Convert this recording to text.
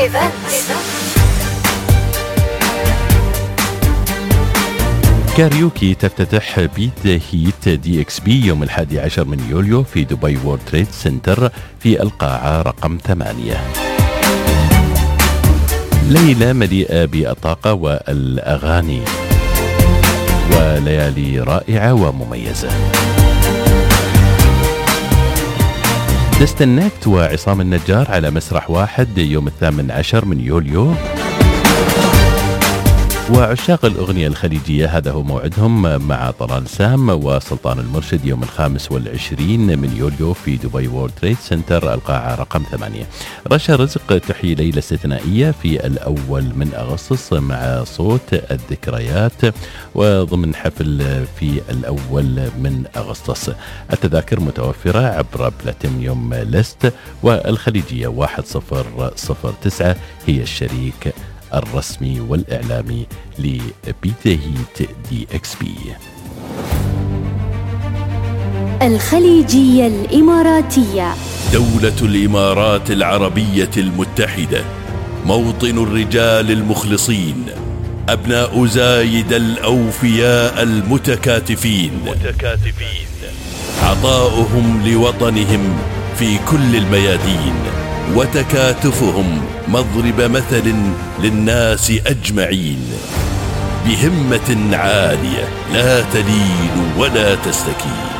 كاريوكي تفتتح بيت هيت دي اكس بي يوم 11 من يوليو في دبي وورد تريد سنتر في القاعة رقم 8. ليلة مليئة بالطاقة والأغاني وليالي رائعة ومميزة. دستنكت وعصام النجار على مسرح واحد يوم 18 من يوليو، وعشاق الأغنية الخليجية هذا هو موعدهم مع طلال سام وسلطان المرشد يوم 25 من يوليو في دبي وورد تريد سنتر القاعة رقم 8. رشا رزق تحيي ليلة استثنائية في الأول من أغسطس مع صوت الذكريات وضمن حفل في الأول من أغسطس. التذاكر متوفرة عبر بلاتينيوم ليست، والخليجية 1009 هي الشريك الرسمي والإعلامي لبيت هيت دي اكس بي. الخليجية الإماراتية. دولة الإمارات العربية المتحدة، موطن الرجال المخلصين، أبناء زايد الأوفياء المتكاتفين، عطاؤهم لوطنهم في كل الميادين، وتكاتفهم مضرب مثل للناس أجمعين، بهمة عالية لا تلين ولا تستكين.